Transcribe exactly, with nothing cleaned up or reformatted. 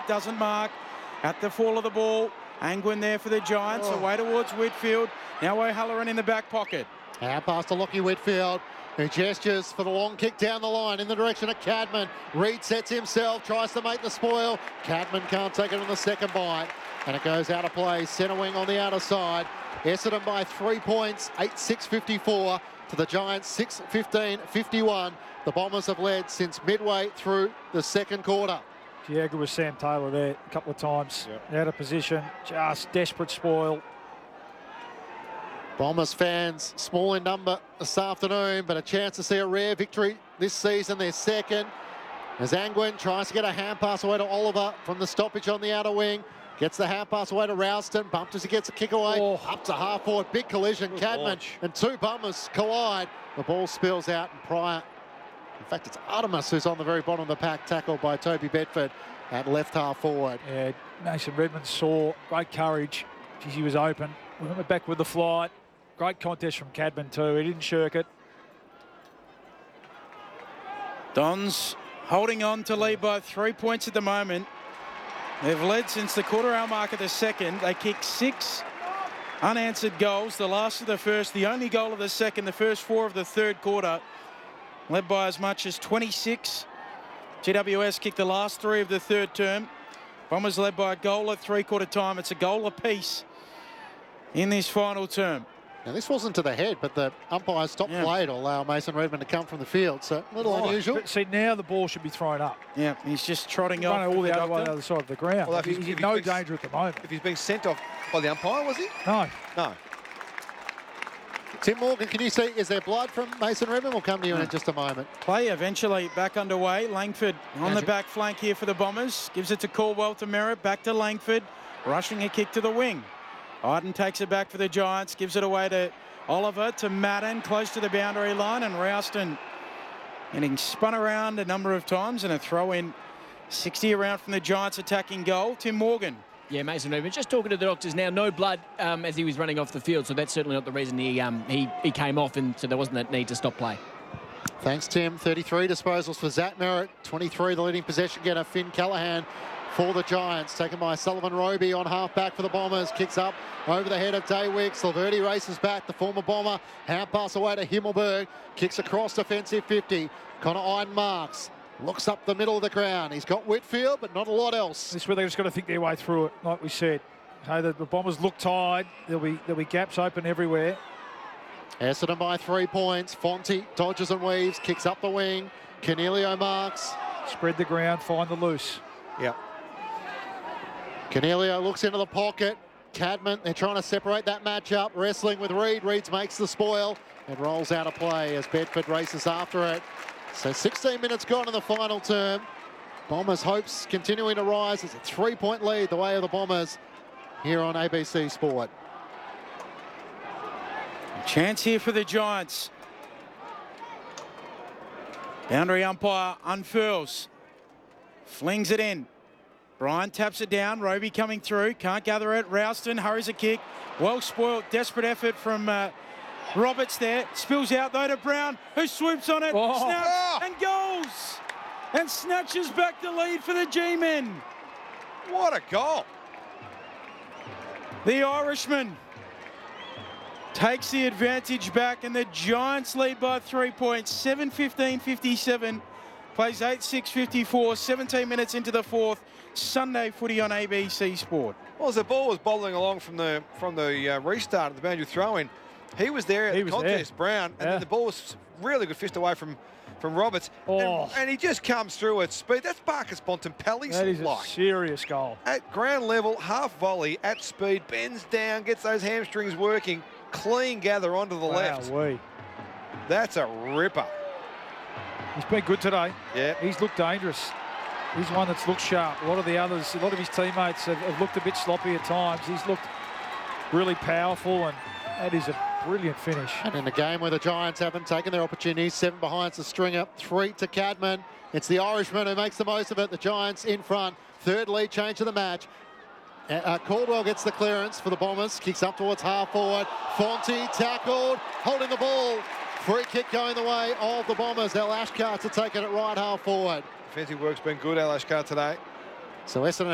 it doesn't mark. At the fall of the ball, Angwin there for the Giants, Oh. away towards Whitfield. Now O'Halloran in the back pocket. Out past to Lockie Whitfield, who gestures for the long kick down the line in the direction of Cadman. Reed sets himself, tries to make the spoil. Cadman can't take it on the second bite, and it goes out of play. Centre wing on the outer side. Essendon by three points, eight six fifty-four to the Giants, six fifteen fifty-one. The Bombers have led since midway through the second quarter. Yeah, good with Sam Taylor there a couple of times. Yep. Out of position, just desperate spoil. Bombers fans, small in number this afternoon, but a chance to see a rare victory this season, their second. As Angwin tries to get a hand pass away to Oliver from the stoppage on the outer wing. Gets the hand pass away to Ralston, bumped as he gets a kick away, Oh. up to half forward, big collision. Good Cadman launch. and two Bombers collide. The ball spills out and Pryor, in fact it's Artemis who's on the very bottom of the pack, tackled by Toby Bedford at left half forward. Yeah, Mason Redmond saw great courage. Geez, he was open. We went back with the flight. Great contest from Cadman too. He didn't shirk it. Dons holding on to lead by three points at the moment. They've led since the quarter hour mark of the second. They kicked six unanswered goals. The last of the first, the only goal of the second, the first four of the third quarter. Led by as much as twenty-six. G W S kicked the last three of the third term. Bombers led by a goal at three-quarter time. It's a goal apiece in this final term. Now this wasn't to the head, but the umpire stopped Yeah. play to allow Mason Redmond to come from the field, so a little Oh, unusual. But see, now the ball should be thrown up. Yeah, he's just trotting off. Running all with the the other way to doctor. the other side of the ground. Well, if he's, he's- he's if in no he's- danger at the moment. If he's being sent off by the umpire, was he? No. No. Tim Morgan, can you see, is there blood from Mason Redmond? We'll come to you in just a moment. Play eventually back underway. Langford on the Magic. back flank here for the Bombers. Gives it to Caldwell to Merritt. Back to Langford. Rushing a kick to the wing. Iden takes it back for the Giants. Gives it away to Oliver, to Madden, close to the boundary line. And Rouston getting spun around a number of times. And a throw in sixty around from the Giants attacking goal. Tim Morgan. Yeah, Mason Redmond just talking to the doctors now. No blood um, as he was running off the field, so that's certainly not the reason he um, he he came off, and so there wasn't that need to stop play. Thanks, Tim. thirty-three disposals for Zach Merritt. twenty-three, the leading possession getter, Finn Callahan for the Giants. Taken by Sullivan Roby on half-back for the Bombers. Kicks up over the head of Daywicks. Laverty races back, the former Bomber. Hand pass away to Himmelberg. Kicks across defensive fifty. Connor Iden marks. Looks up the middle of the ground. He's got Whitfield, but not a lot else. This is where they've just got to think their way through it, like we said. Okay, the, the Bombers look tired. There'll be there'll be gaps open everywhere. Essendon by three points. Fonte dodges and weaves. Kicks up the wing. Cornelio marks. Spread the ground, find the loose. Yeah. Cornelio looks into the pocket. Cadman, they're trying to separate that matchup. Wrestling with Reed. Reed makes the spoil and rolls out of play as Bedford races after it. So sixteen minutes gone in the final term. Bombers' hopes continuing to rise. It's a three-point lead the way of the Bombers here on A B C Sport. Chance here for the Giants. Boundary umpire unfurls. Flings it in. Bryant taps it down. Roby coming through. Can't gather it. Rouston hurries a kick. Well spoiled. Desperate effort from uh, Roberts there. Spills out though to Brown, who swoops on it. Oh. Snaps Oh. and goals. And snatches back the lead for the G-men. What a goal. The Irishman takes the advantage back, and the Giants lead by three points. seven fifteen fifty-seven. Plays eight six fifty-four. seventeen minutes into the fourth. Sunday footy on A B C Sport. Well, as the ball was bowling along from the from the uh, restart of the boundary throw-in, he was there at He the was contest, there. Brown, and Yeah. then the ball was really good fist away from from Roberts, Oh. and, and he just comes through at speed. That's Marcus Bontempelli's That is a like. serious goal. At ground level, half volley, at speed, bends down, gets those hamstrings working, clean gather onto the left. Wow, That's a ripper. he's been good today. Yeah. He's looked dangerous. He's one that's looked sharp. A lot of the others, a lot of his teammates have, have looked a bit sloppy at times. He's looked really powerful, and that is a brilliant finish. And in a game where the Giants haven't taken their opportunities, seven behind the stringer, three to Cadman. It's the Irishman who makes the most of it. The Giants in front. Third lead change of the match. Uh, uh, Caldwell gets the clearance for the Bombers. Kicks up towards half forward. Fonte tackled, holding the ball. Free kick going the way of the Bombers. El Ashkar to take it at right half forward. Defensive work's been good, Al Ashkar, today. So Essendon